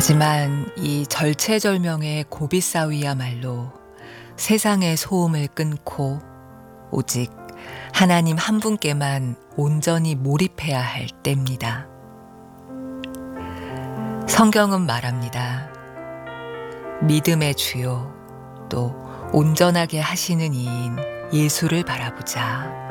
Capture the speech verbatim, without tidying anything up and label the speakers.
Speaker 1: 하지만 이 절체절명의 고비싸움이야말로 세상의 소음을 끊고 오직 하나님 한 분께만 온전히 몰입해야 할 때입니다. 성경은 말합니다. 믿음의 주요 또 온전하게 하시는 이인 예수를 바라보자.